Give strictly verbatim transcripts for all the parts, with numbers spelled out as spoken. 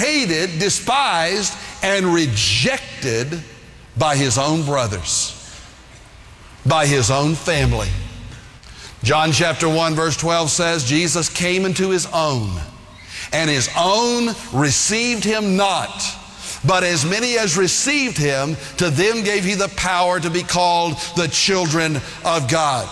hated, despised, and rejected by his own brothers, by his own family. John chapter one verse twelve says, Jesus came into his own, and his own received him not. But as many as received him, to them gave he the power to be called the children of God.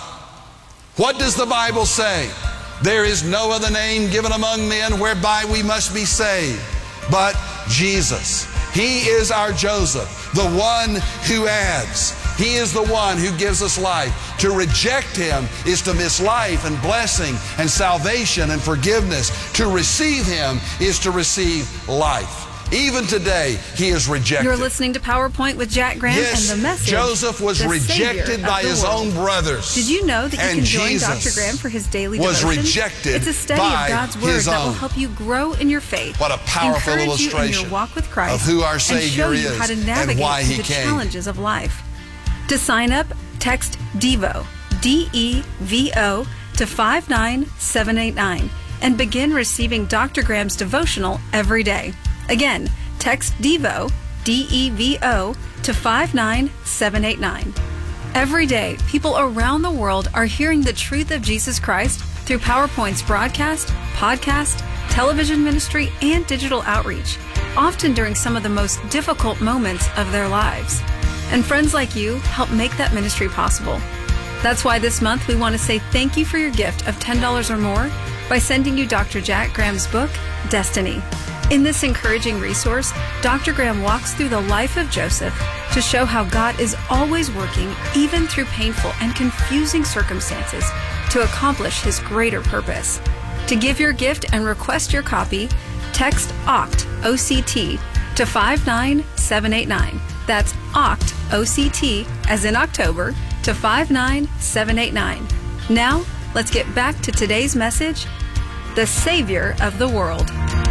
What does the Bible say? There is no other name given among men whereby we must be saved but Jesus. He is our Joseph, the one who adds. He is the one who gives us life. To reject him is to miss life and blessing and salvation and forgiveness. To receive him is to receive life. Even today, he is rejected. You're listening to PowerPoint with Jack Graham, yes, and the message, Joseph was rejected by his world. own brothers. Did you know that you and can join Jesus Doctor Graham for his daily was devotion? rejected It's a study by of God's Word his that will own. help you grow in your faith, What a powerful encourage illustration you in your walk with Christ, of who our and Savior show you is how to and navigate why he through the came. challenges of life. To sign up, text DEVO, D E V O, to five nine seven eight nine and begin receiving Doctor Graham's devotional every day. Again, text DEVO, D E V O, to five nine seven eight nine. Every day, people around the world are hearing the truth of Jesus Christ through PowerPoint's broadcast, podcast, television ministry, and digital outreach, often during some of the most difficult moments of their lives. And friends like you help make that ministry possible. That's why this month we want to say thank you for your gift of ten dollars or more by sending you Doctor Jack Graham's book, Destiny. In this encouraging resource, Doctor Graham walks through the life of Joseph to show how God is always working, even through painful and confusing circumstances, to accomplish his greater purpose. To give your gift and request your copy, text O C T, O C T, to five nine seven eight nine. That's O C T, O C T, as in October, to five nine seven eight nine. Now, let's get back to today's message, the Savior of the World.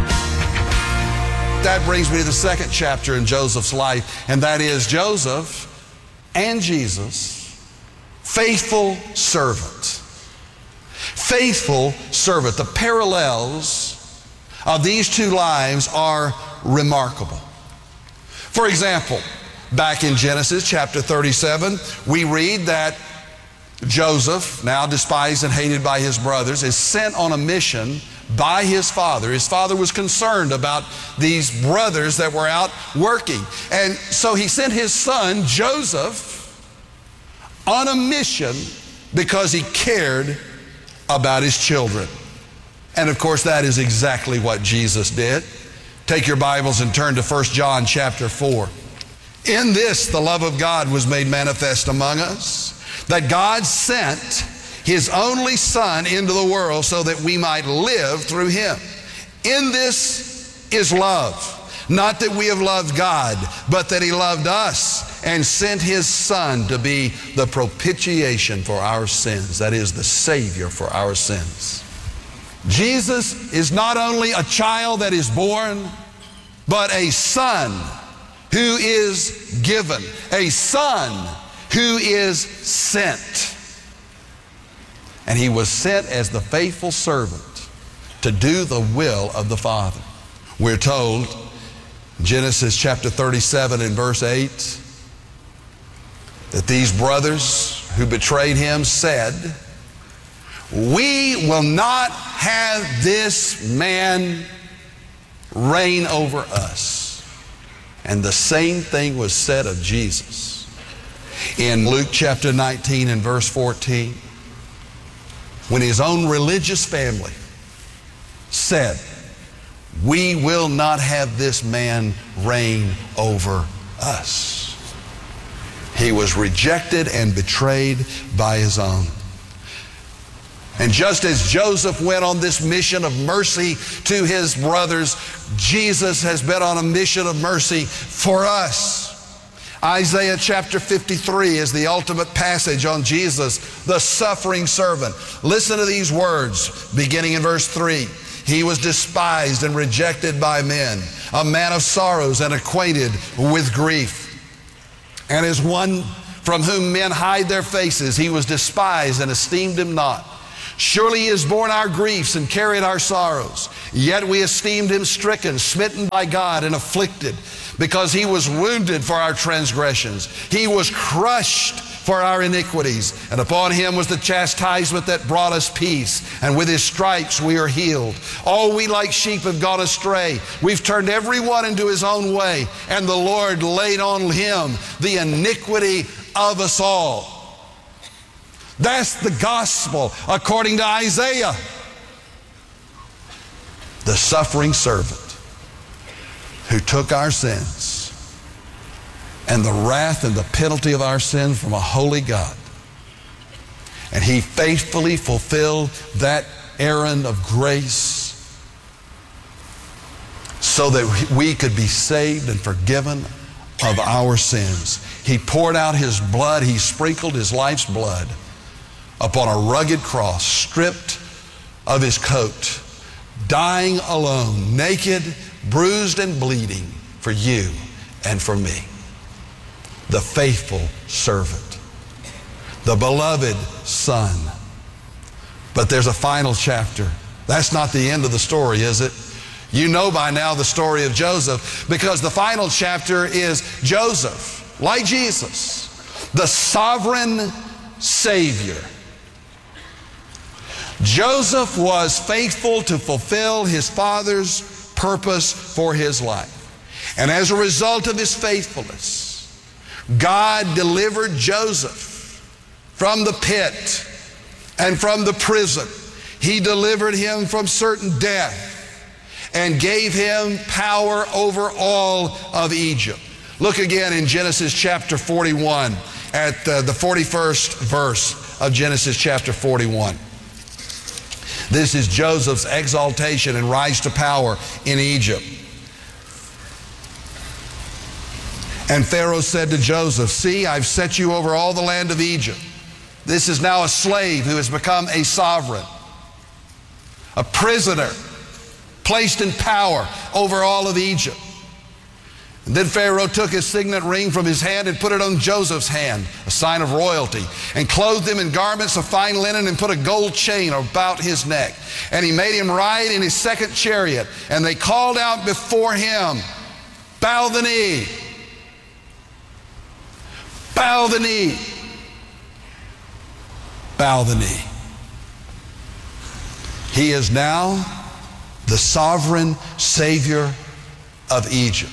That brings me to the second chapter in Joseph's life, and that is Joseph and Jesus, faithful servant. Faithful servant. The parallels of these two lives are remarkable. For example, back in Genesis chapter thirty-seven, we read that Joseph, now despised and hated by his brothers, is sent on a mission by his father. His father was concerned about these brothers that were out working. And so he sent his son, Joseph, on a mission because he cared about his children. And of course, that is exactly what Jesus did. Take your Bibles and turn to First John chapter four. In this, the love of God was made manifest among us, that God sent his only Son into the world so that we might live through him. In this is love, not that we have loved God, but that he loved us and sent his Son to be the propitiation for our sins, that is, the Savior for our sins. Jesus is not only a child that is born, but a son who is given, a son who is sent. And he was sent as the faithful servant to do the will of the Father. We're told, Genesis chapter thirty-seven and verse eight, that these brothers who betrayed him said, "We will not have this man reign over us." And the same thing was said of Jesus. In Luke chapter nineteen and verse fourteen, when his own religious family said, "We will not have this man reign over us," he was rejected and betrayed by his own. And just as Joseph went on this mission of mercy to his brothers, Jesus has been on a mission of mercy for us. Isaiah chapter fifty-three is the ultimate passage on Jesus, the suffering servant. Listen to these words, beginning in verse three. "He was despised and rejected by men, a man of sorrows and acquainted with grief. And as one from whom men hide their faces, he was despised and esteemed him not. Surely he has borne our griefs and carried our sorrows. Yet we esteemed him stricken, smitten by God, and afflicted, because he was wounded for our transgressions. He was crushed for our iniquities, and upon him was the chastisement that brought us peace, and with his stripes we are healed. All we like sheep have gone astray. We've turned every one into his own way, and the Lord laid on him the iniquity of us all. That's the gospel according to Isaiah. The suffering servant who took our sins and the wrath and the penalty of our sins from a holy God. And he faithfully fulfilled that errand of grace so that we could be saved and forgiven of our sins. He poured out his blood, he sprinkled his life's blood upon a rugged cross, stripped of his coat, dying alone, naked, bruised and bleeding for you and for me. The faithful servant, the beloved son. But there's a final chapter. That's not the end of the story, is it? You know by now the story of Joseph, because the final chapter is Joseph, like Jesus, the sovereign Savior. Joseph was faithful to fulfill his father's purpose for his life. And as a result of his faithfulness, God delivered Joseph from the pit and from the prison. He delivered him from certain death and gave him power over all of Egypt. Look again in Genesis chapter forty-one at uh, the forty-first verse of Genesis chapter forty-one. This is Joseph's exaltation and rise to power in Egypt. And Pharaoh said to Joseph, "See, I've set you over all the land of Egypt." This is now a slave who has become a sovereign, a prisoner, placed in power over all of Egypt. And then Pharaoh took his signet ring from his hand and put it on Joseph's hand, a sign of royalty, and clothed him in garments of fine linen and put a gold chain about his neck. And he made him ride in his second chariot. And they called out before him, "Bow the knee, bow the knee, bow the knee." He is now the sovereign Savior of Egypt.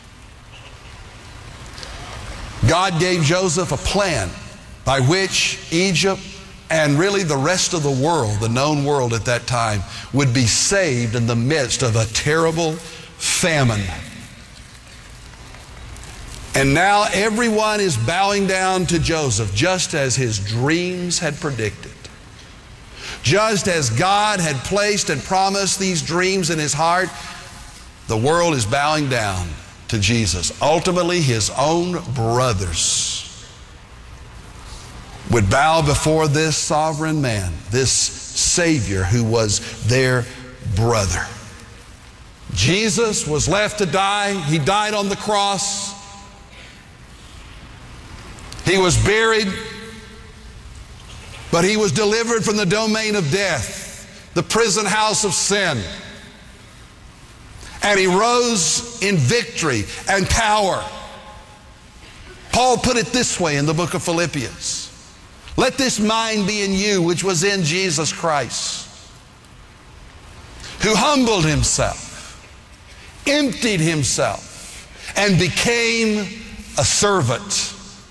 God gave Joseph a plan by which Egypt and really the rest of the world, the known world at that time, would be saved in the midst of a terrible famine. And now everyone is bowing down to Joseph, just as his dreams had predicted. Just as God had placed and promised these dreams in his heart, the world is bowing down to Jesus. Ultimately, his own brothers would bow before this sovereign man, this Savior who was their brother. Jesus was left to die. He died on the cross. He was buried, but he was delivered from the domain of death, the prison house of sin. And he rose in victory and power. Paul put it this way in the book of Philippians: "Let this mind be in you, which was in Jesus Christ, who humbled himself, emptied himself, and became a servant."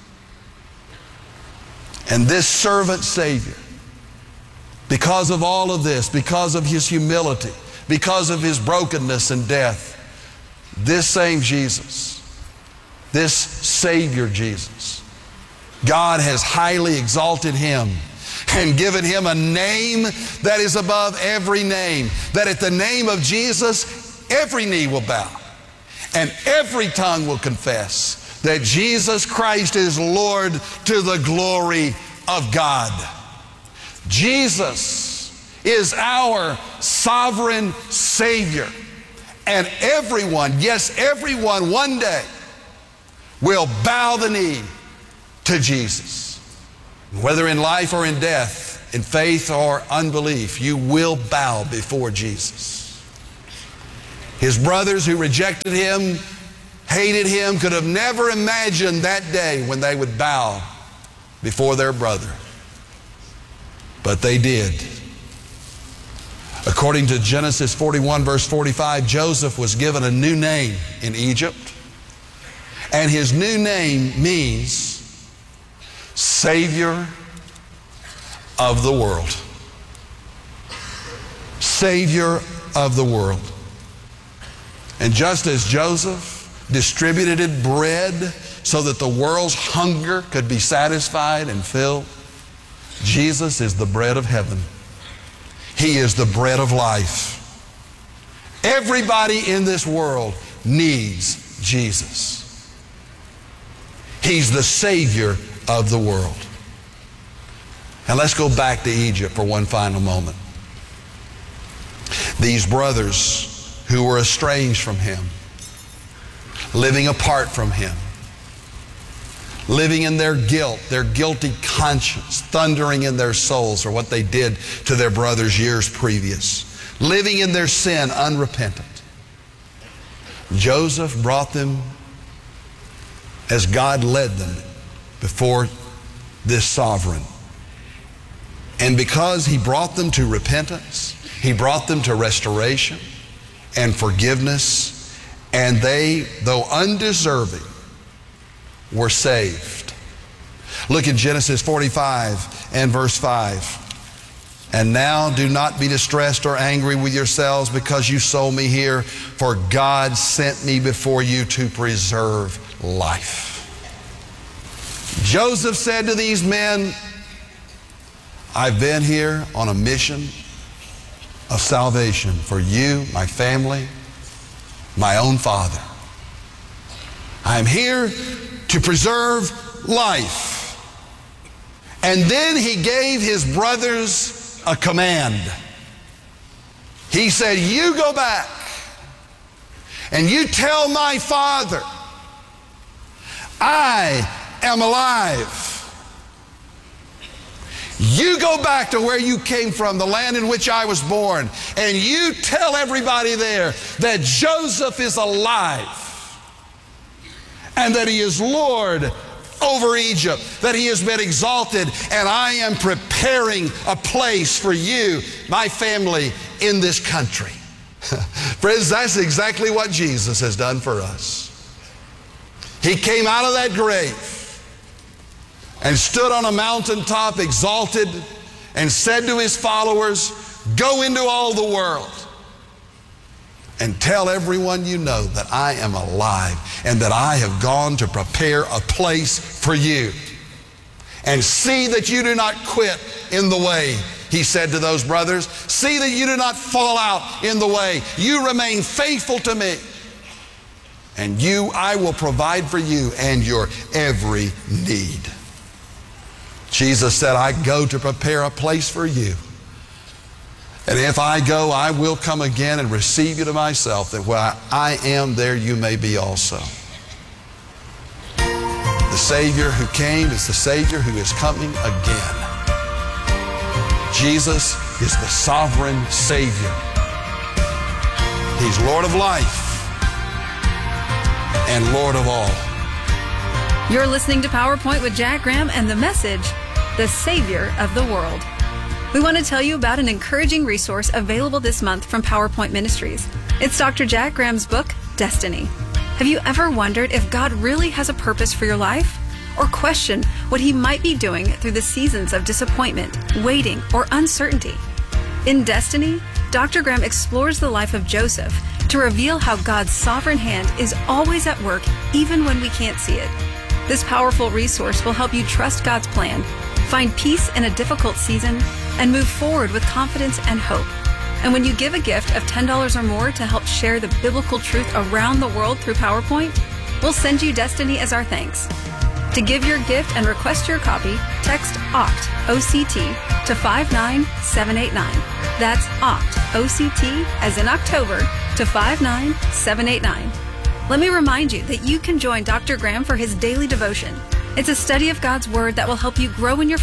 And this servant Savior, because of all of this, because of his humility, because of his brokenness and death, this same Jesus, this Savior Jesus, God has highly exalted him and given him a name that is above every name, that at the name of Jesus, every knee will bow and every tongue will confess that Jesus Christ is Lord, to the glory of God. Jesus is our sovereign Savior. And everyone, yes, everyone one day will bow the knee to Jesus. Whether in life or in death, in faith or unbelief, you will bow before Jesus. His brothers who rejected him, hated him, could have never imagined that day when they would bow before their brother. But they did. According to Genesis forty-one, verse forty-five, Joseph was given a new name in Egypt. And his new name means Savior of the world. Savior of the world. And just as Joseph distributed bread so that the world's hunger could be satisfied and filled, Jesus is the bread of heaven. He is the bread of life. Everybody in this world needs Jesus. He's the Savior of the world. And let's go back to Egypt for one final moment. These brothers who were estranged from him, living apart from him, living in their guilt, their guilty conscience, thundering in their souls for what they did to their brothers years previous, living in their sin unrepentant. Joseph brought them as God led them before this sovereign. And because he brought them to repentance, he brought them to restoration and forgiveness, and they, though undeserving, were saved. Look at Genesis forty-five and verse five. And now do not be distressed or angry with yourselves because you sold me here, for God sent me before you to preserve life. Joseph said to these men, I've been here on a mission of salvation for you, my family, my own father. I'm here to preserve life. And then he gave his brothers a command. He said, you go back and you tell my father, I am alive. You go back to where you came from, the land in which I was born, and you tell everybody there that Joseph is alive and that he is Lord over Egypt, that he has been exalted, and I am preparing a place for you, my family, in this country. Friends, that's exactly what Jesus has done for us. He came out of that grave and stood on a mountaintop exalted and said to his followers, go into all the world and tell everyone you know that I am alive and that I have gone to prepare a place for you. And see that you do not quit in the way, he said to those brothers. See that you do not fall out in the way. You remain faithful to me. And you, I will provide for you and your every need. Jesus said, I go to prepare a place for you. And if I go, I will come again and receive you to myself, that where I am, there you may be also. The Savior who came is the Savior who is coming again. Jesus is the sovereign Savior. He's Lord of life and Lord of all. You're listening to PowerPoint with Jack Graham and the message, the Savior of the World. We want to tell you about an encouraging resource available this month from PowerPoint Ministries. It's Doctor Jack Graham's book, Destiny. Have you ever wondered if God really has a purpose for your life? Or questioned what he might be doing through the seasons of disappointment, waiting, or uncertainty? In Destiny, Doctor Graham explores the life of Joseph to reveal how God's sovereign hand is always at work even when we can't see it. This powerful resource will help you trust God's plan, find peace in a difficult season, and move forward with confidence and hope. And when you give a gift of ten dollars or more to help share the biblical truth around the world through PowerPoint, we'll send you Destiny as our thanks. To give your gift and request your copy, text O C T, O C T, to five nine seven eight nine. That's O C T, O C T, as in October, to five nine seven eight nine. Let me remind you that you can join Doctor Graham for his daily devotion. It's a study of God's Word that will help you grow in your faith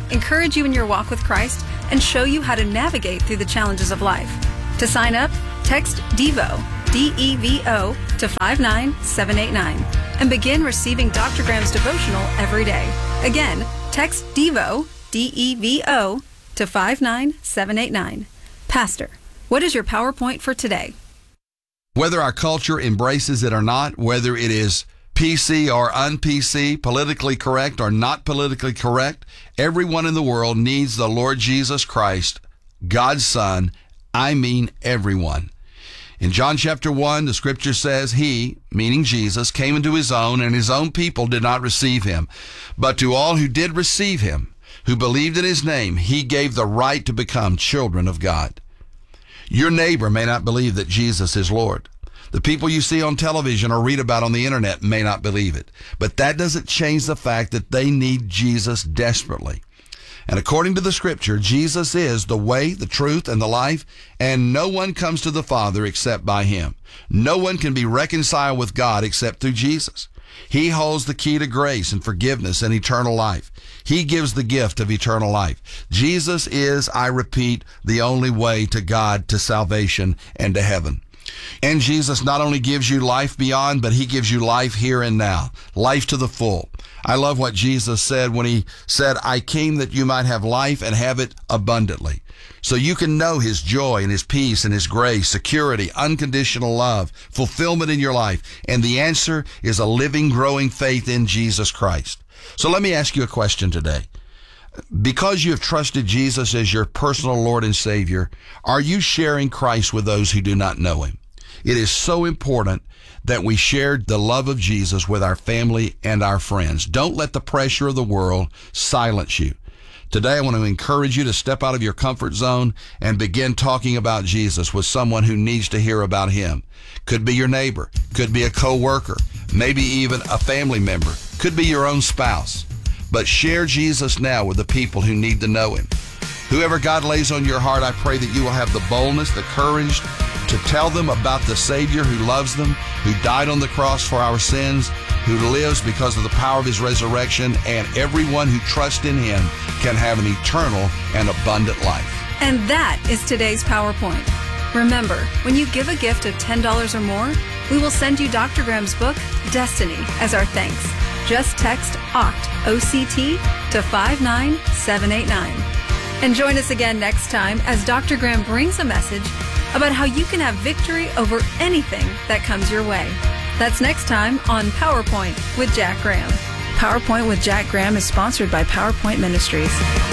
encourage you in your walk with Christ, and show you how to navigate through the challenges of life. To sign up, text DEVO, D E V O, to five nine seven eight nine and begin receiving Doctor Graham's devotional every day. Again, text DEVO, D E V O, to five nine seven eight nine. Pastor, what is your PowerPoint for today? Whether our culture embraces it or not, whether it is P C or un-P C, politically correct or not politically correct, everyone in the world needs the Lord Jesus Christ, God's Son. I mean everyone. In John chapter one, the scripture says, He, meaning Jesus, came into His own, and His own people did not receive Him. But to all who did receive Him, who believed in His name, He gave the right to become children of God. Your neighbor may not believe that Jesus is Lord. The people you see on television or read about on the internet may not believe it. But that doesn't change the fact that they need Jesus desperately. And according to the scripture, Jesus is the way, the truth, and the life, and no one comes to the Father except by Him. No one can be reconciled with God except through Jesus. He holds the key to grace and forgiveness and eternal life. He gives the gift of eternal life. Jesus is, I repeat, the only way to God, to salvation, and to heaven. And Jesus not only gives you life beyond, but He gives you life here and now, life to the full. I love what Jesus said when He said, I came that you might have life and have it abundantly. So you can know His joy and His peace and His grace, security, unconditional love, fulfillment in your life. And the answer is a living, growing faith in Jesus Christ. So let me ask you a question today. Because you have trusted Jesus as your personal Lord and Savior, are you sharing Christ with those who do not know Him? It is so important that we share the love of Jesus with our family and our friends. Don't let the pressure of the world silence you. Today, I want to encourage you to step out of your comfort zone and begin talking about Jesus with someone who needs to hear about Him. Could be your neighbor, could be a co-worker, maybe even a family member, could be your own spouse. But share Jesus now with the people who need to know Him. Whoever God lays on your heart, I pray that you will have the boldness, the courage to tell them about the Savior who loves them, who died on the cross for our sins, who lives because of the power of His resurrection, and everyone who trusts in Him can have an eternal and abundant life. And that is today's PowerPoint. Remember, when you give a gift of ten dollars or more, we will send you Doctor Graham's book, Destiny, as our thanks. Just text O C T, O C T, to five nine seven eight nine. And join us again next time as Doctor Graham brings a message about how you can have victory over anything that comes your way. That's next time on PowerPoint with Jack Graham. PowerPoint with Jack Graham is sponsored by PowerPoint Ministries.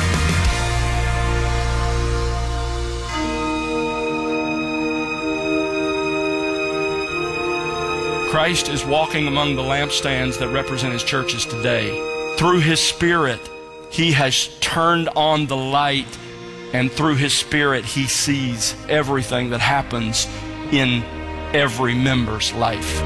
Christ is walking among the lampstands that represent His churches today. Through His Spirit, He has turned on the light, and through His Spirit, He sees everything that happens in every member's life.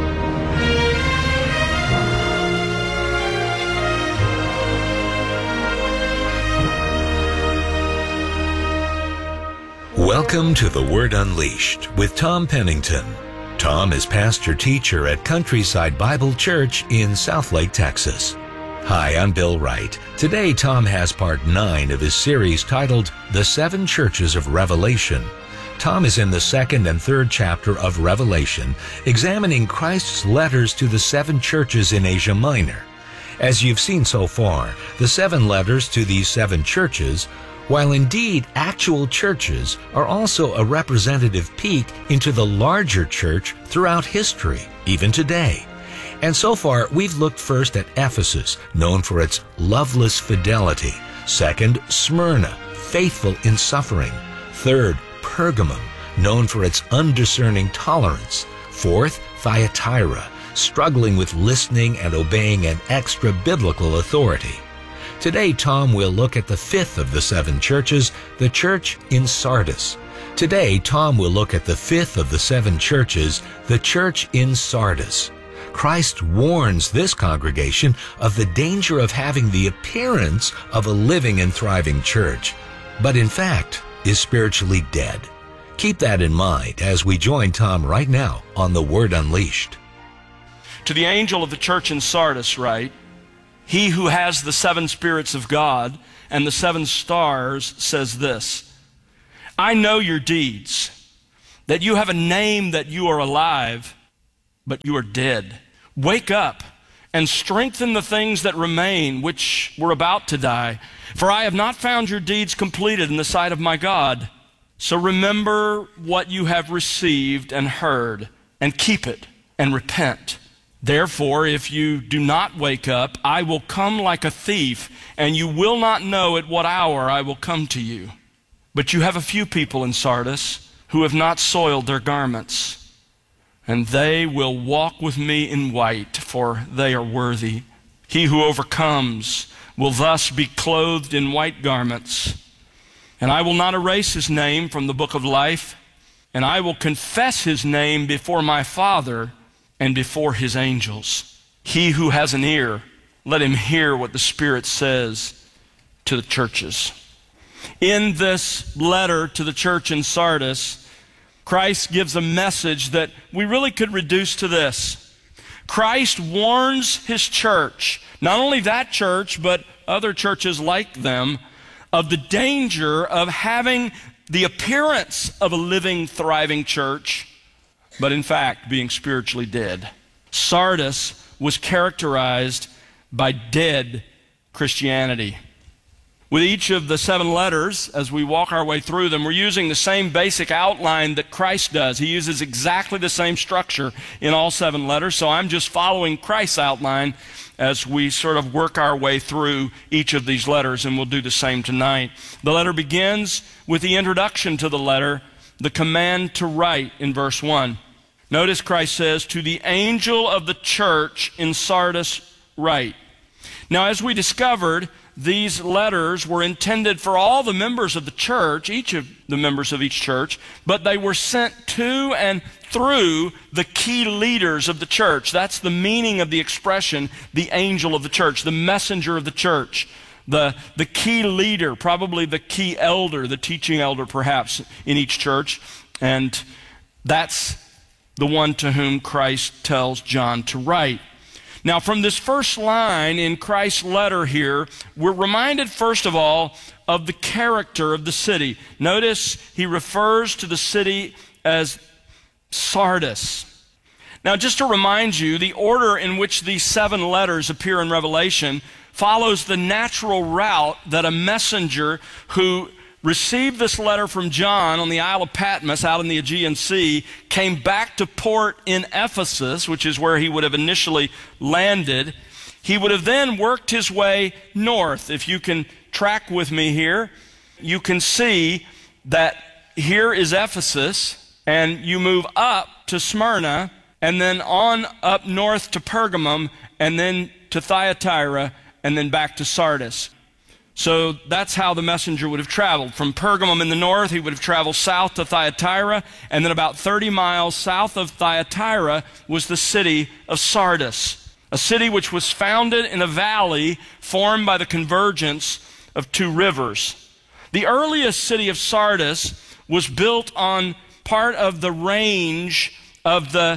Welcome to The Word Unleashed with Tom Pennington. Tom is pastor-teacher at Countryside Bible Church in Southlake, Texas. Hi, I'm Bill Wright. Today, Tom has part nine of his series titled The Seven Churches of Revelation. Tom is in the second and third chapter of Revelation, examining Christ's letters to the seven churches in Asia Minor. As you've seen so far, the seven letters to these seven churches, while indeed actual churches, are also a representative peek into the larger church throughout history, even today. And so far, we've looked first at Ephesus, known for its loveless fidelity. Second, Smyrna, faithful in suffering. Third, Pergamum, known for its undiscerning tolerance. Fourth, Thyatira, struggling with listening and obeying an extra-biblical authority. Today, Tom will look at the fifth of the seven churches, the church in Sardis. Today, Tom will look at the fifth of the seven churches, the church in Sardis. Christ warns this congregation of the danger of having the appearance of a living and thriving church, but in fact is spiritually dead. Keep that in mind as we join Tom right now on The Word Unleashed. To the angel of the church in Sardis write, He who has the seven spirits of God and the seven stars says this: I know your deeds, that you have a name, that you are alive, but you are dead. Wake up and strengthen the things that remain, which were about to die. For I have not found your deeds completed in the sight of my God. So remember what you have received and heard, and keep it, and repent. Therefore, if you do not wake up, I will come like a thief, and you will not know at what hour I will come to you. But you have a few people in Sardis who have not soiled their garments, and they will walk with me in white, for they are worthy. He who overcomes will thus be clothed in white garments. And I will not erase his name from the book of life, and I will confess his name before my Father and before his angels. He who has an ear, let him hear what the Spirit says to the churches. In this letter to the church in Sardis, Christ gives a message that we really could reduce to this. Christ warns his church, not only that church, but other churches like them, of the danger of having the appearance of a living, thriving church, but in fact being spiritually dead. Sardis was characterized by dead Christianity. With each of the seven letters, as we walk our way through them, we're using the same basic outline that Christ does. He uses exactly the same structure in all seven letters, so I'm just following Christ's outline as we sort of work our way through each of these letters, and we'll do the same tonight. The letter begins with the introduction to the letter, the command to write in verse one. Notice Christ says, to the angel of the church in Sardis write. Now, as we discovered, these letters were intended for all the members of the church, each of the members of each church, but they were sent to and through the key leaders of the church. That's the meaning of the expression, the angel of the church, the messenger of the church, the, the key leader, probably the key elder, the teaching elder perhaps in each church, and that's the one to whom Christ tells John to write. Now, from this first line in Christ's letter here, we're reminded, first of all, of the character of the city. Notice he refers to the city as Sardis. Now, just to remind you, the order in which these seven letters appear in Revelation follows the natural route that a messenger who received this letter from John on the Isle of Patmos out in the Aegean Sea, came back to port in Ephesus, which is where he would have initially landed. He would have then worked his way north. If you can track with me here, you can see that here is Ephesus, and you move up to Smyrna, and then on up north to Pergamum, and then to Thyatira, and then back to Sardis. So that's how the messenger would have traveled. From Pergamum in the north, he would have traveled south to Thyatira, and then about thirty miles south of Thyatira was the city of Sardis, a city which was founded in a valley formed by the convergence of two rivers. The earliest city of Sardis was built on part of the range of the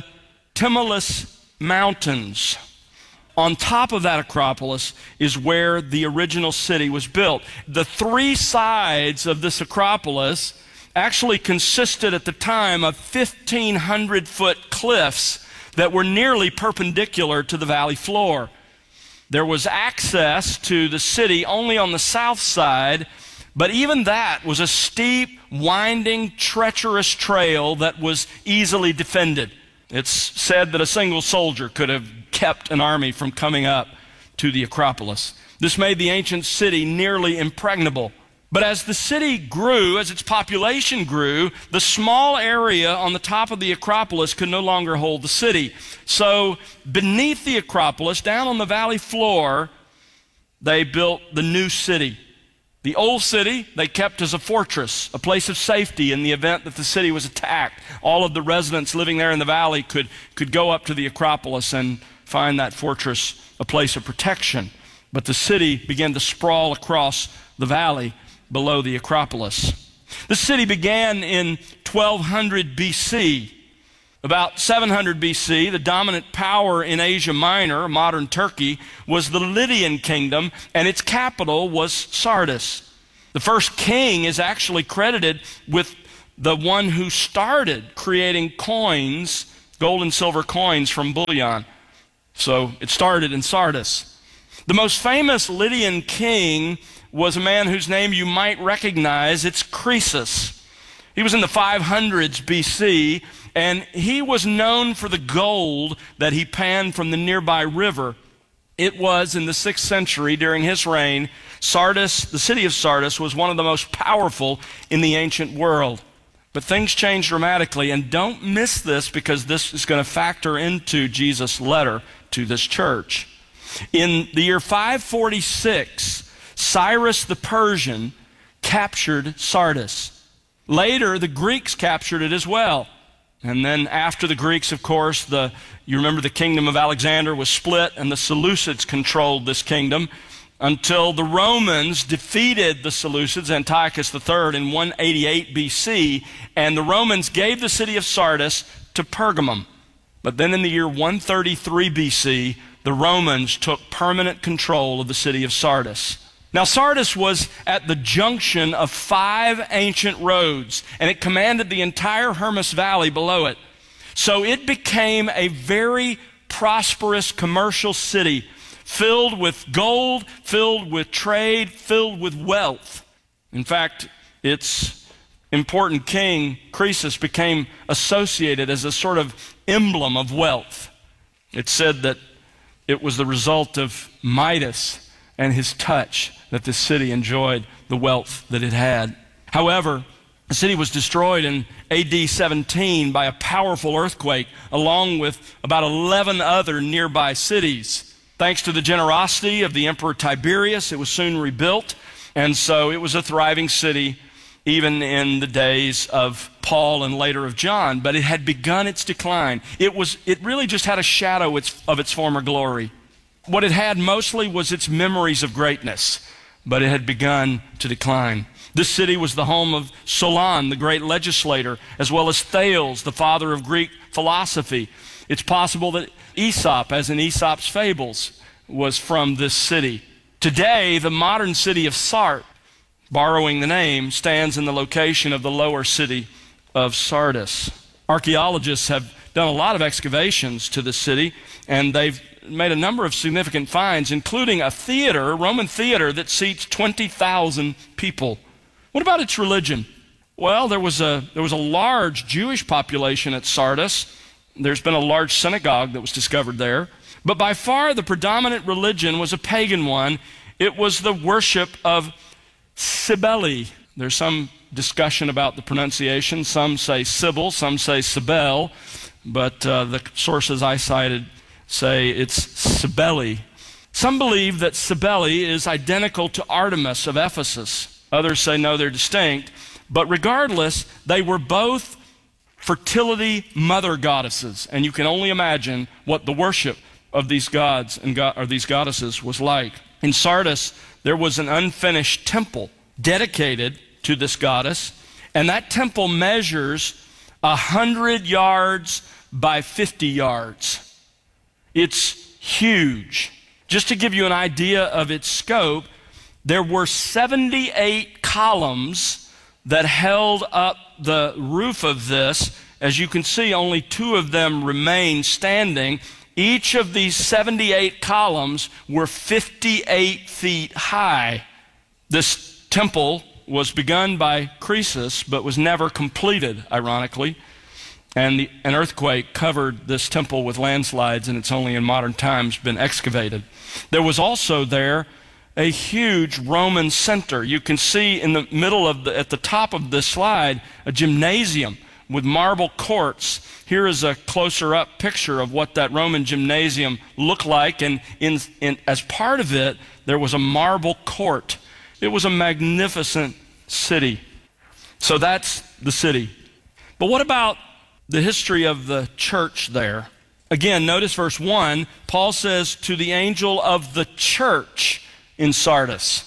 Tmolus Mountains. On top of that Acropolis is where the original city was built. The three sides of this Acropolis actually consisted at the time of fifteen hundred foot cliffs that were nearly perpendicular to the valley floor. There was access to the city only on the south side, but even that was a steep, winding, treacherous trail that was easily defended. It's said that a single soldier could have kept an army from coming up to the Acropolis. This made the ancient city nearly impregnable. But as the city grew, as its population grew, the small area on the top of the Acropolis could no longer hold the city. So beneath the Acropolis, down on the valley floor, they built the new city. The old city they kept as a fortress, a place of safety in the event that the city was attacked. All of the residents living there in the valley could, could go up to the Acropolis and find that fortress a place of protection. But the city began to sprawl across the valley below the Acropolis. The city began in twelve hundred B C About seven hundred B C, the dominant power in Asia Minor, modern Turkey, was the Lydian kingdom, and its capital was Sardis. The first king is actually credited with the one who started creating coins, gold and silver coins from bullion. So it started in Sardis. The most famous Lydian king was a man whose name you might recognize. It's Croesus. He was in the five hundreds B C, and he was known for the gold that he panned from the nearby river. It was in the sixth century, during his reign, Sardis, the city of Sardis, was one of the most powerful in the ancient world. But things changed dramatically, and don't miss this because this is going to factor into Jesus' letter to this church. In the year five forty-six, Cyrus the Persian captured Sardis. Later, the Greeks captured it as well. And then after the Greeks, of course, the, you remember the kingdom of Alexander was split, and the Seleucids controlled this kingdom until the Romans defeated the Seleucids, Antiochus the third, in one eighty-eight B C, and the Romans gave the city of Sardis to Pergamum. But then in the year one thirty-three B C, the Romans took permanent control of the city of Sardis. Now, Sardis was at the junction of five ancient roads, and it commanded the entire Hermus Valley below it. So it became a very prosperous commercial city, filled with gold, filled with trade, filled with wealth. In fact, its important king, Croesus, became associated as a sort of emblem of wealth. It's said that it was the result of Midas and his touch that this city enjoyed the wealth that it had. However, the city was destroyed in A D seventeen by a powerful earthquake, along with about eleven other nearby cities. Thanks to the generosity of the Emperor Tiberius, it was soon rebuilt, and so it was a thriving city even in the days of Paul and later of John, but it had begun its decline. It was, it really just had a shadow of its former glory. What it had mostly was its memories of greatness, but it had begun to decline. This city was the home of Solon, the great legislator, as well as Thales, the father of Greek philosophy. It's possible that Aesop, as in Aesop's fables, was from this city. Today, the modern city of Sardes, borrowing the name, stands in the location of the lower city of Sardis. Archaeologists have done a lot of excavations to the city, and they've made a number of significant finds, including a theater, a Roman theater that seats twenty thousand people. What about its religion? Well, there was a, there was a large Jewish population at Sardis. There's been a large synagogue that was discovered there. But by far the predominant religion was a pagan one. It was the worship of Cybele. There's some discussion about the pronunciation. Some say Sybil, some say Cybele, but uh, the sources I cited say it's Cybele. Some believe that Cybele is identical to Artemis of Ephesus. Others say no, they're distinct. But regardless, they were both fertility mother goddesses, and you can only imagine what the worship of these gods and go- or these goddesses was like. In Sardis, there was an unfinished temple dedicated to this goddess, and that temple measures a hundred yards by fifty yards. It's huge. Just to give you an idea of its scope, there were seventy-eight columns that held up the roof of this. As you can see, only two of them remain standing. Each of these seventy-eight columns were fifty-eight feet high. This temple was begun by Croesus, but was never completed, ironically. And the, an earthquake covered this temple with landslides, and it's only in modern times been excavated. There was also there a huge Roman center. You can see in the middle of the, at the top of this slide, a gymnasium with marble courts. Here is a closer up picture of what that Roman gymnasium looked like, and in, in, as part of it, there was a marble court. It was a magnificent city. So that's the city. But what about the history of the church there? Again, notice verse one, Paul says, to the angel of the church in Sardis.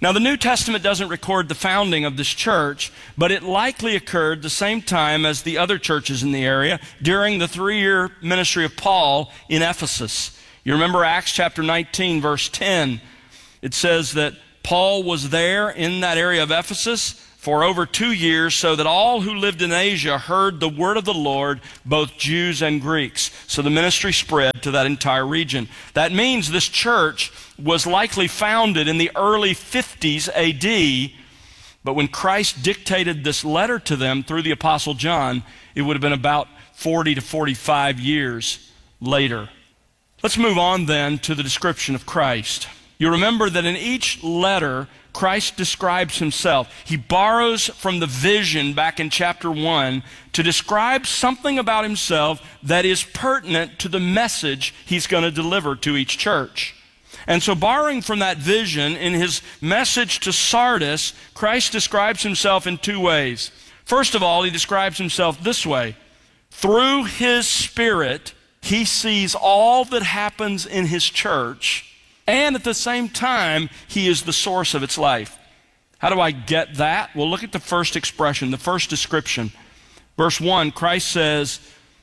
Now, the New Testament doesn't record the founding of this church, but it likely occurred the same time as the other churches in the area during the three-year ministry of Paul in Ephesus. You remember Acts chapter nineteen, verse ten. It says that Paul was there in that area of Ephesus for over two years, so that all who lived in Asia heard the word of the Lord, both Jews and Greeks. So the ministry spread to that entire region. That means this church was likely founded in the early fifties A D, but when Christ dictated this letter to them through the Apostle John, it would have been about forty to forty-five years later. Let's move on then to the description of Christ. You remember that in each letter, Christ describes himself. He borrows from the vision back in chapter one to describe something about himself that is pertinent to the message he's going to deliver to each church. And so borrowing from that vision, in his message to Sardis, Christ describes himself in two ways. First of all, he describes himself this way. Through his Spirit, he sees all that happens in his church, and at the same time, he is the source of its life. How do I get that? Well, look at the first expression, the first description. Verse one, Christ says,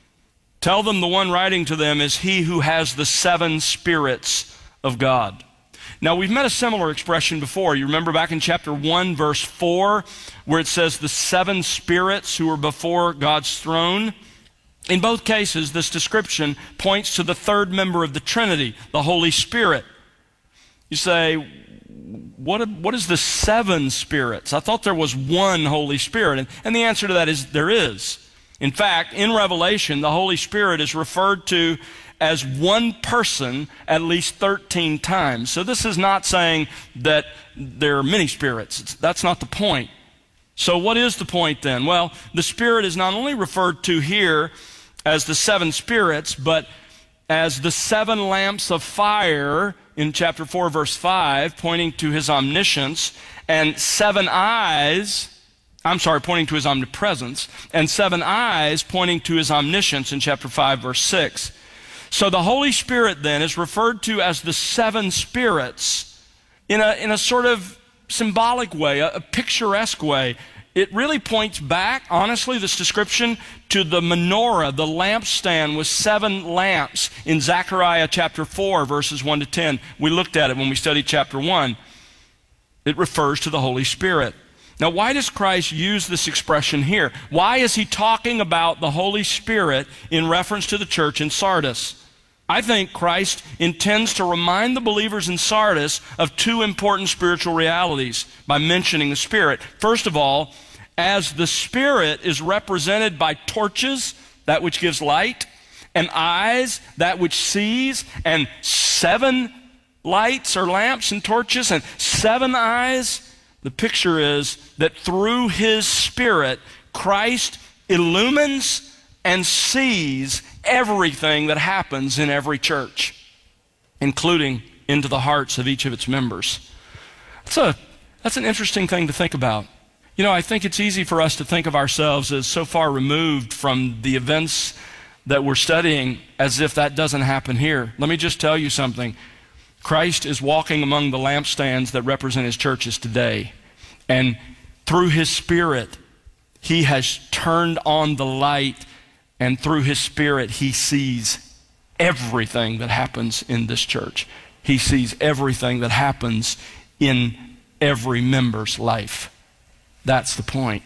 "Tell them the one writing to them is he who has the seven spirits of God." Now, we've met a similar expression before. You remember back in chapter one, verse four, where it says the seven spirits who are before God's throne. In both cases, this description points to the third member of the Trinity, the Holy Spirit. You say, what, what is the seven spirits? I thought there was one Holy Spirit. And, and the answer to that is there is. In fact, in Revelation, the Holy Spirit is referred to as one person at least thirteen times. So this is not saying that there are many spirits. It's, that's not the point. So what is the point then? Well, the Spirit is not only referred to here as the seven spirits, but as the seven lamps of fire in chapter four, verse five, pointing to his omniscience, and seven eyes, I'm sorry, pointing to his omnipresence, and seven eyes pointing to his omniscience in chapter five, verse six. So the Holy Spirit then is referred to as the seven spirits in a, in a sort of symbolic way, a, a picturesque way. It really points back, honestly, this description, to the menorah, the lampstand with seven lamps in Zechariah chapter four, verses one to ten. We looked at it when we studied chapter one. It refers to the Holy Spirit. Now, why does Christ use this expression here? Why is he talking about the Holy Spirit in reference to the church in Sardis? I think Christ intends to remind the believers in Sardis of two important spiritual realities by mentioning the Spirit. First of all, as the Spirit is represented by torches, that which gives light, and eyes, that which sees, and seven lights or lamps and torches, and seven eyes, the picture is that through his Spirit, Christ illumines and sees everything that happens in every church, including into the hearts of each of its members. That's, a, that's an interesting thing to think about. You know, I think it's easy for us to think of ourselves as so far removed from the events that we're studying as if that doesn't happen here. Let me just tell you something. Christ is walking among the lampstands that represent his churches today. And through his Spirit, he has turned on the light, and through his Spirit, he sees everything that happens in this church. He sees everything that happens in every member's life. That's the point.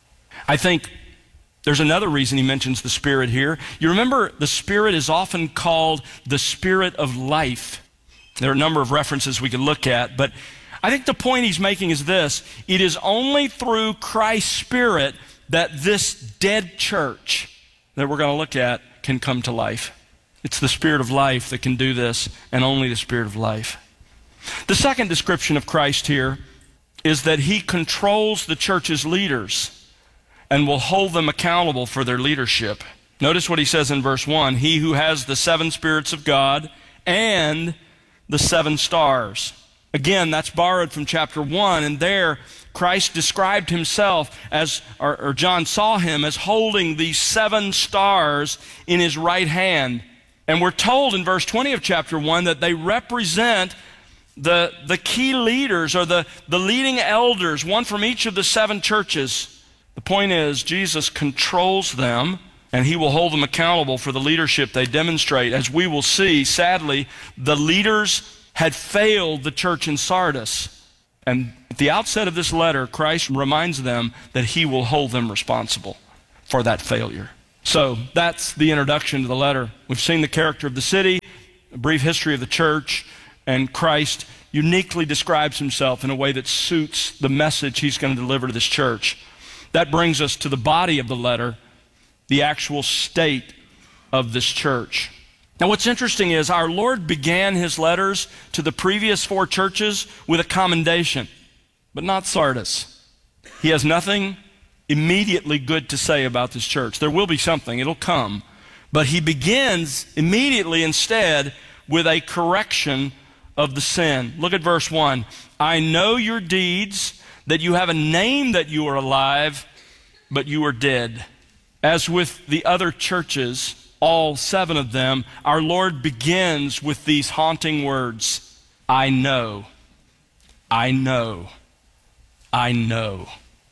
I think there's another reason he mentions the Spirit here. You remember the Spirit is often called the Spirit of life. There are a number of references we could look at, but I think the point he's making is this. It is only through Christ's Spirit that this dead church that we're going to look at can come to life. It's the Spirit of life that can do this, and only the Spirit of life. The second description of Christ here is that he controls the church's leaders and will hold them accountable for their leadership. Notice what he says in verse one, he who has the seven spirits of God and the seven stars. Again, that's borrowed from chapter one, and there Christ described himself as, or, or John saw him as holding these seven stars in his right hand. And we're told in verse twenty of chapter one that they represent the, the key leaders or the, the leading elders, one from each of the seven churches. The point is, Jesus controls them, and he will hold them accountable for the leadership they demonstrate. As we will see, sadly, the leaders had failed the church in Sardis. And at the outset of this letter, Christ reminds them that he will hold them responsible for that failure. So that's the introduction to the letter. We've seen the character of the city, a brief history of the church, and Christ uniquely describes himself in a way that suits the message he's going to deliver to this church. That brings us to the body of the letter, the actual state of this church. Now, what's interesting is our Lord began his letters to the previous four churches with a commendation, but not Sardis. He has nothing immediately good to say about this church. There will be something, it'll come, but he begins immediately instead with a correction of the sin. Look at verse one. I know your deeds, that you have a name that you are alive, but you are dead. As with the other churches, all seven of them, our Lord begins with these haunting words. I know, I know, I know.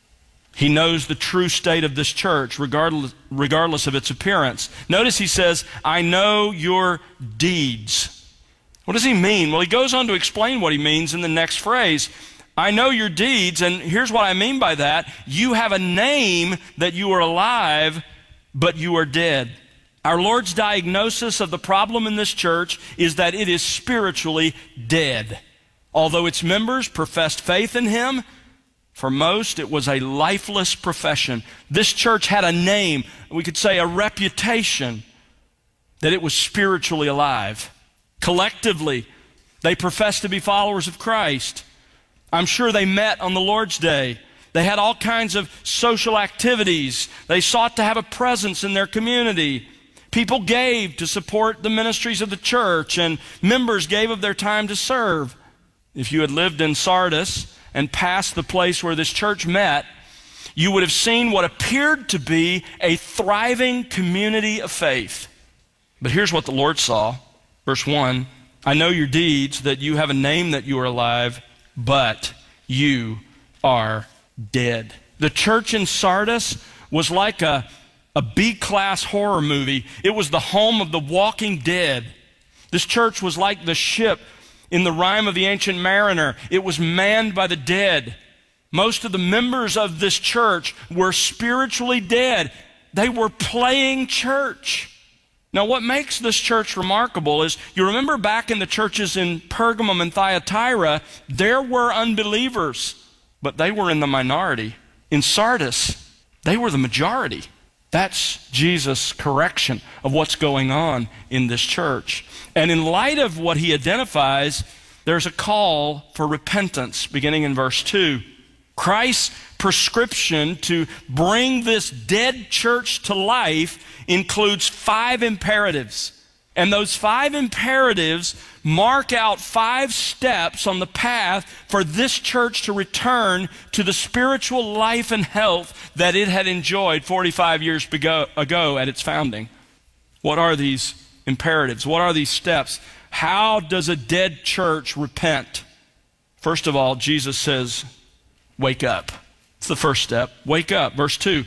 He knows the true state of this church, regardless, regardless of its appearance. Notice he says, I know your deeds. What does he mean? Well, he goes on to explain what he means in the next phrase. I know your deeds, and here's what I mean by that. You have a name that you are alive, but you are dead. Our Lord's diagnosis of the problem in this church is that it is spiritually dead. Although its members professed faith in him, for most it was a lifeless profession. This church had a name, we could say a reputation, that it was spiritually alive. Collectively, they professed to be followers of Christ. I'm sure they met on the Lord's Day. They had all kinds of social activities. They sought to have a presence in their community. People gave to support the ministries of the church, and members gave of their time to serve. If you had lived in Sardis and passed the place where this church met, you would have seen what appeared to be a thriving community of faith. But here's what the Lord saw. Verse one, I know your deeds, that you have a name that you are alive, but you are dead. The church in Sardis was like a, a B-class horror movie. It was the home of the walking dead. This church was like the ship in the rhyme of the Ancient Mariner. It was manned by the dead. Most of the members of this church were spiritually dead. They were playing church. Now, what makes this church remarkable is, you remember back in the churches in Pergamum and Thyatira, there were unbelievers, but they were in the minority. In Sardis, they were the majority. That's Jesus' correction of what's going on in this church. And in light of what he identifies, there's a call for repentance, beginning in verse two. Christ's prescription to bring this dead church to life includes five imperatives. And those five imperatives mark out five steps on the path for this church to return to the spiritual life and health that it had enjoyed forty-five years ago at its founding. What are these imperatives? What are these steps? How does a dead church repent? First of all, Jesus says, wake up. It's the first step. Wake up. Verse two,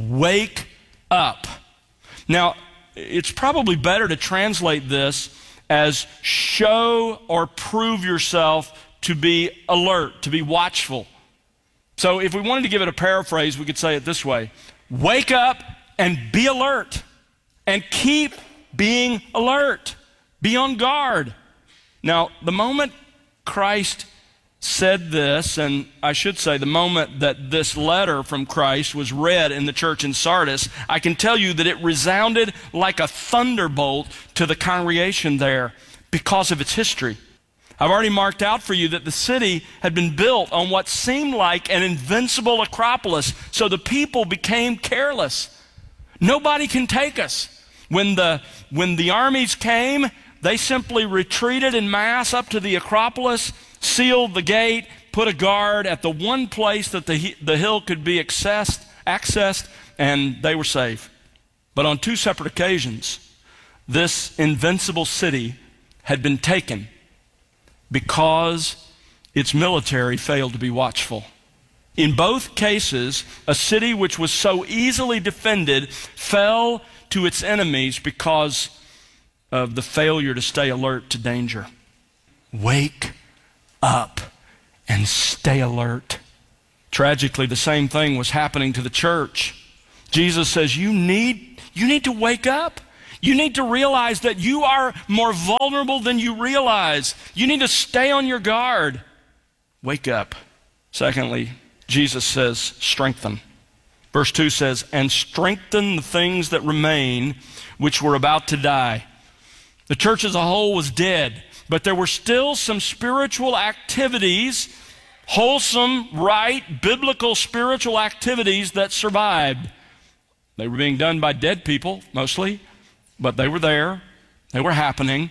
wake up. Now, it's probably better to translate this as show or prove yourself to be alert, to be watchful. So if we wanted to give it a paraphrase, we could say it this way. Wake up and be alert, and keep being alert. Be on guard. Now, the moment Christ said this, and I should say the moment that this letter from Christ was read in the church in Sardis, I can tell you that it resounded like a thunderbolt to the congregation there because of its history. I've already marked out for you that the city had been built on what seemed like an invincible acropolis, so the people became careless. Nobody can take us. When the, when the armies came, they simply retreated en masse up to the Acropolis, sealed the gate, put a guard at the one place that the, the hill could be accessed, accessed, and they were safe. But on two separate occasions, this invincible city had been taken, because its military failed to be watchful. In both cases, a city which was so easily defended fell to its enemies because of the failure to stay alert to danger. Wake up and stay alert. Tragically, the same thing was happening to the church. Jesus says, you need, you need to wake up. You need to realize that you are more vulnerable than you realize. You need to stay on your guard. Wake up. Secondly, Jesus says, strengthen. Verse two says, and strengthen the things that remain, which were about to die. The church as a whole was dead, but there were still some spiritual activities, wholesome, right, biblical spiritual activities that survived. They were being done by dead people, mostly, but they were there. They were happening.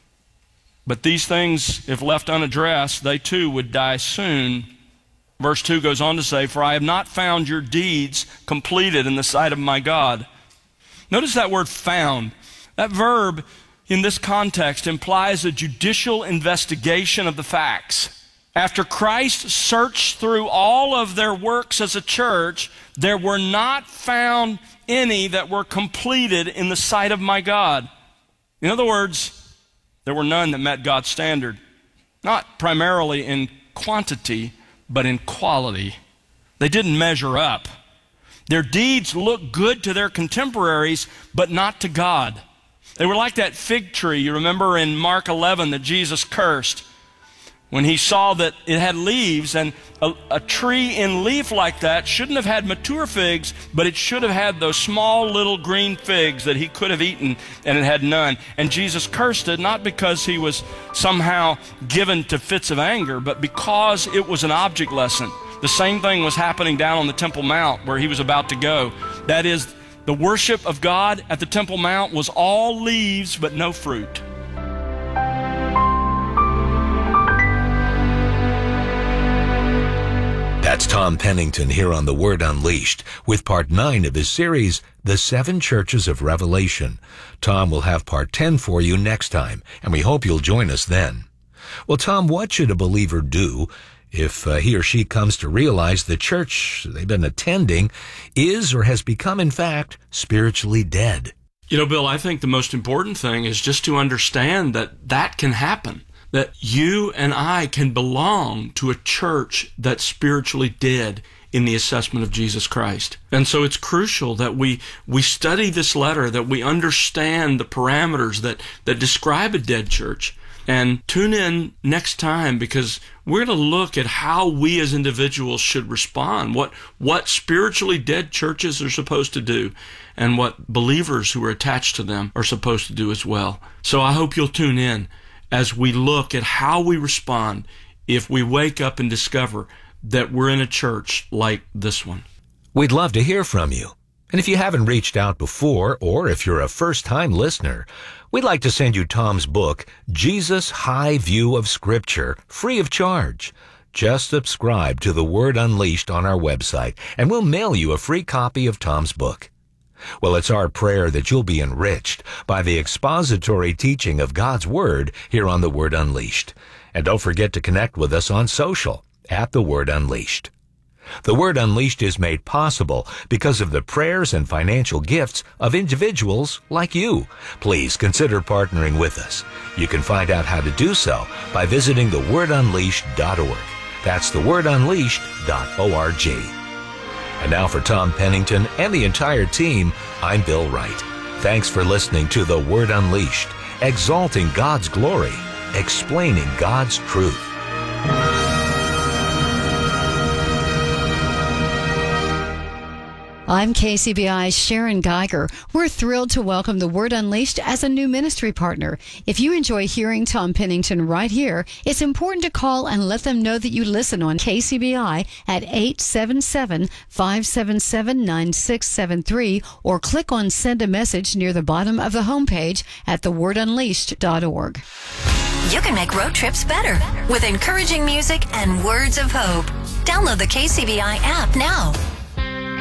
But these things, if left unaddressed, they too would die soon. Verse two goes on to say, for I have not found your deeds completed in the sight of my God. Notice that word found. That verb in this context implies a judicial investigation of the facts. After Christ searched through all of their works as a church, there were not found any that were completed in the sight of my God. In other words, there were none that met God's standard. Not primarily in quantity, but in quality. They didn't measure up. Their deeds looked good to their contemporaries, but not to God. They were like that fig tree, you remember in Mark eleven that Jesus cursed, when he saw that it had leaves, and a, a tree in leaf like that shouldn't have had mature figs, but it should have had those small little green figs that he could have eaten, and it had none. And Jesus cursed it, not because he was somehow given to fits of anger, but because it was an object lesson. The same thing was happening down on the Temple Mount where he was about to go. That is, the worship of God at the Temple Mount was all leaves but no fruit. That's Tom Pennington here on The Word Unleashed with part nine of his series, The Seven Churches of Revelation. Tom will have part ten for you next time, and we hope you'll join us then. Well, Tom, what should a believer do if uh, he or she comes to realize the church they've been attending is or has become, in fact, spiritually dead? You know, Bill, I think the most important thing is just to understand that that can happen. That you and I can belong to a church that's spiritually dead in the assessment of Jesus Christ. And so it's crucial that we we study this letter, that we understand the parameters that, that describe a dead church. And tune in next time, because we're going to look at how we as individuals should respond, what what spiritually dead churches are supposed to do, and what believers who are attached to them are supposed to do as well. So I hope you'll tune in as we look at how we respond if we wake up and discover that we're in a church like this one. We'd love to hear from you. And if you haven't reached out before, or if you're a first-time listener, we'd like to send you Tom's book, Jesus' High View of Scripture, free of charge. Just subscribe to The Word Unleashed on our website, and we'll mail you a free copy of Tom's book. Well, it's our prayer that you'll be enriched by the expository teaching of God's Word here on The Word Unleashed. And don't forget to connect with us on social at The Word Unleashed. The Word Unleashed is made possible because of the prayers and financial gifts of individuals like you. Please consider partnering with us. You can find out how to do so by visiting the word unleashed dot org. That's the word unleashed dot org. And now for Tom Pennington and the entire team, I'm Bill Wright. Thanks for listening to The Word Unleashed, exalting God's glory, explaining God's truth. I'm K C B I's Sharon Geiger. We're thrilled to welcome The Word Unleashed as a new ministry partner. If you enjoy hearing Tom Pennington right here, it's important to call and let them know that you listen on K C B I at eight seven seven, five seven seven, nine six seven three or click on Send a Message near the bottom of the homepage at the word unleashed dot org. You can make road trips better with encouraging music and words of hope. Download the K C B I app now.